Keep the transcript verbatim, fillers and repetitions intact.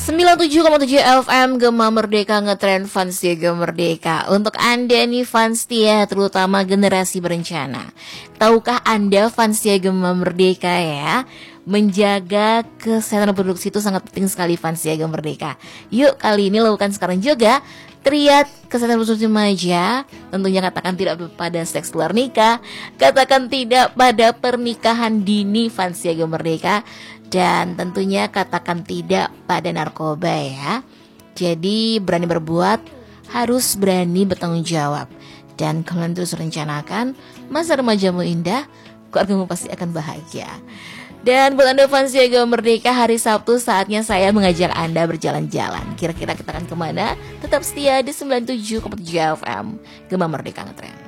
sembilan puluh tujuh koma tujuh F M Gema Merdeka, ngetrend fans ya Gema Merdeka. Untuk Anda nih fans ya, terutama generasi berencana, tahukah Anda fans ya Gema Merdeka ya, menjaga kesehatan reproduksi itu sangat penting sekali fans ya Gema Merdeka. Yuk kali ini lakukan sekarang juga triad kesehatan reproduksi remaja. Tentunya katakan tidak pada seks luar nikah, katakan tidak pada pernikahan dini fans ya Gema Merdeka, dan tentunya katakan tidak pada narkoba ya. Jadi berani berbuat, harus berani bertanggung jawab. Dan kalian terus rencanakan masa remajamu indah, keluargamu pasti akan bahagia. Dan buat Anda fans Gema Merdeka, hari Sabtu saatnya saya mengajak Anda berjalan-jalan. Kira-kira kita akan kemana? Tetap setia di sembilan puluh tujuh koma tujuh F M Gema Merdeka Ngetrend.